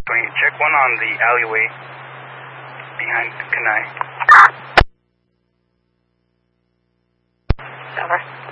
Check one on the alleyway behind Kenai. Over.